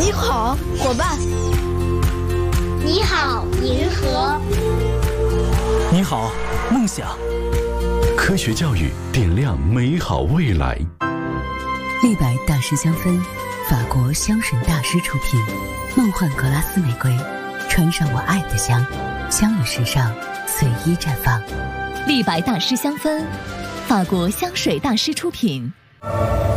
你好，伙伴。 你好，银河。 你好，梦想。 科学教育点亮美好未来。 立白大师香氛，法国香水大师出品，梦幻格拉斯玫瑰，穿上我爱的香，香与时尚随意绽放。 立白大师香氛，法国香水大师出品。